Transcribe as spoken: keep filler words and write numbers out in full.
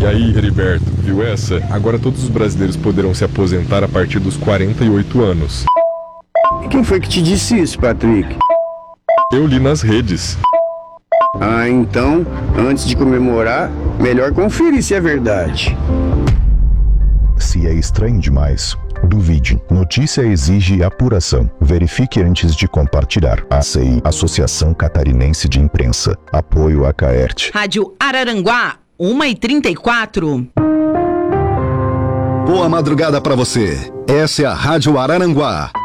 aí, Heriberto, viu essa? Agora todos os brasileiros poderão se aposentar a partir dos quarenta e oito anos. E quem foi que te disse isso, Patrick? Eu li nas redes. Ah, então, antes de comemorar, melhor conferir se é verdade. Se é estranho demais, duvide. Notícia exige apuração. Verifique antes de compartilhar. A C I, Associação Catarinense de Imprensa. Apoio a Caerte. Rádio Araranguá, uma e trinta e quatro. Boa madrugada para você. Essa é a Rádio Araranguá.